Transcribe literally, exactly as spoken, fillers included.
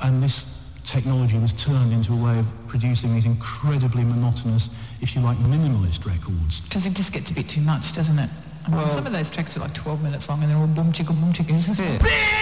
and this technology was turned into a way of producing these incredibly monotonous, if you like, minimalist records. Because it just gets a bit too much, doesn't it? I mean, Well- some of those tracks are like twelve minutes long and they're all boom chicka boom chicka, isn't it?